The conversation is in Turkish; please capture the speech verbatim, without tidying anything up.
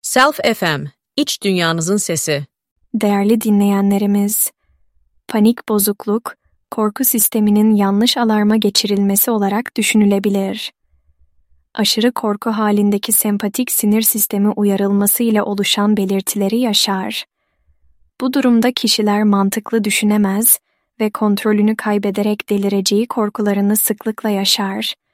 Self F M, iç dünyanızın sesi. Değerli dinleyenlerimiz, panik bozukluk, korku sisteminin yanlış alarma geçirilmesi olarak düşünülebilir. Aşırı korku halindeki sempatik sinir sistemi uyarılması ile oluşan belirtileri yaşar. Bu durumda kişiler mantıklı düşünemez ve kontrolünü kaybederek delireceği korkularını sıklıkla yaşar.